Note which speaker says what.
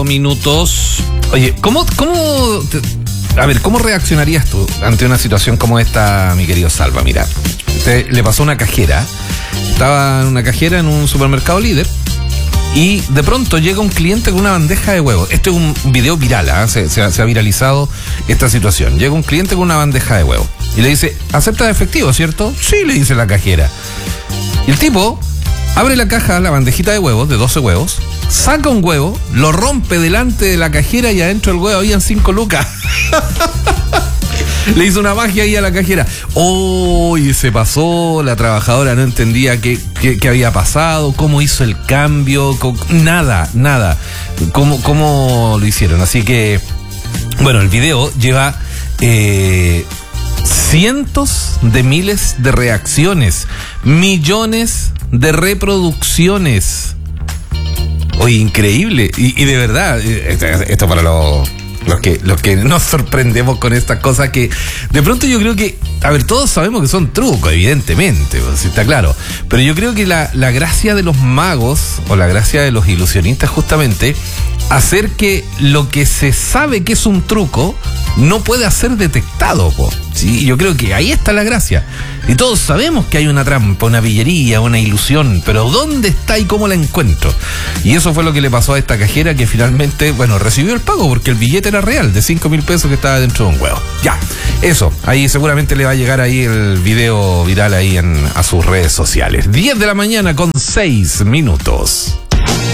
Speaker 1: Minutos. Oye, ¿cómo reaccionarías tú ante una situación como esta, mi querido Salva? Mira, le pasó a una cajera. Estaba en una cajera en un supermercado líder y de pronto llega un cliente con una bandeja de huevos. Este es un video viral, ¿eh? Se ha viralizado esta situación. Llega un cliente con una bandeja de huevos y le dice, ¿acepta efectivo, cierto? Sí, le dice la cajera. Y el tipo abre la caja, la bandejita de huevos, de 12 huevos, saca un huevo, lo rompe delante de la cajera y adentro del huevo habían 5 lucas. Le hizo una magia ahí a la cajera. Y se pasó, la trabajadora no entendía qué había pasado, cómo hizo el cambio, nada. ¿Cómo lo hicieron? Así que, bueno, el video lleva cientos de miles de reacciones, millones de reproducciones. Oye, increíble. Y de verdad, esto para los que nos sorprendemos con estas cosas que de pronto yo creo que, todos sabemos que son trucos, evidentemente, pues, está claro, pero yo creo que la gracia de los magos o la gracia de los ilusionistas justamente hacer que lo que se sabe que es un truco no puede ser detectado, ¿sí? Yo creo que ahí está la gracia. Y todos sabemos que hay una trampa, una pillería, una ilusión, pero ¿dónde está y cómo la encuentro? Y eso fue lo que le pasó a esta cajera, que finalmente, recibió el pago porque el billete era real, de 5.000 pesos que estaba dentro de un huevo. Ya, eso, ahí seguramente le va a llegar ahí el video viral ahí a sus redes sociales. 10 de la mañana con 6 minutos.